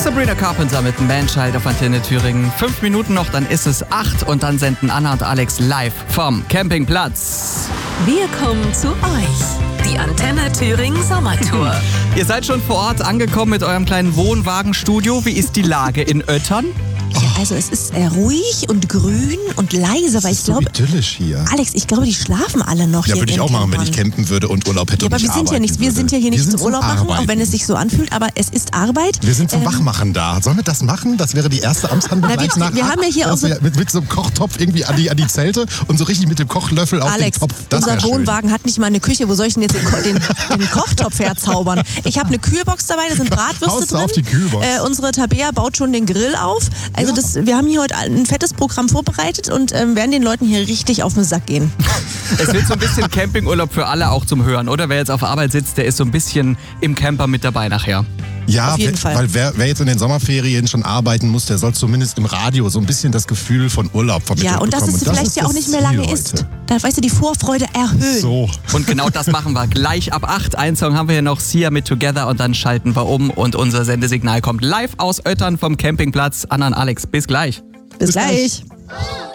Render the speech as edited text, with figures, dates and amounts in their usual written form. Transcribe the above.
Sabrina Carpenter mit Manchild auf Antenne Thüringen. 5 Minuten noch, dann ist es 8 und dann senden Anna und Alex live vom Campingplatz. Wir kommen zu euch. Die Antenne Thüringen Sommertour. Ihr seid schon vor Ort angekommen mit eurem kleinen Wohnwagenstudio. Wie ist die Lage in Öttern? Ja, also es ist ruhig und grün und leise, weil ich glaube, idyllisch hier. Alex, ich glaube, die schlafen alle noch Ja, hier. würde ich auch machen, wenn ich campen würde und Urlaub hätte. Ja, aber wir sind ja nicht, wir sind ja hier nicht zum Urlaub machen, auch wenn es sich so anfühlt, aber es ist Arbeit. Wir sind zum Wachmachen da. Sollen wir das machen? Das wäre die erste Amtshandlung gleich nach. Wir haben ja hier auch so mit so einem Kochtopf irgendwie an die Zelte und so richtig mit dem Kochlöffel auf den Topf. Das unser Wohnwagen hat nicht mal eine Küche. Wo soll ich denn jetzt den Kochtopf herzaubern? Ich habe eine Kühlbox dabei, da sind Bratwürste drin. Auf die Kühlbox. Unsere Tabea baut schon den Grill auf. Also wir haben hier heute ein fettes Programm vorbereitet und werden den Leuten hier richtig auf den Sack gehen. Es wird so ein bisschen Campingurlaub für alle auch zum Hören, oder? Wer jetzt auf Arbeit sitzt, der ist so ein bisschen im Camper mit dabei nachher. Ja, auf jeden Fall. Weil wer jetzt in den Sommerferien schon arbeiten muss, der soll zumindest im Radio so ein bisschen das Gefühl von Urlaub vermitteln. Ja, und dass es vielleicht ja auch nicht mehr lange ist. Da, weißt du, die Vorfreude erhöhen. So. Und genau das machen wir gleich ab 8. Einen Song haben wir hier noch, Sia mit Together, und dann schalten wir um und unser Sendesignal kommt live aus Öttern vom Campingplatz. Anna und Alex, bis gleich. Bis gleich.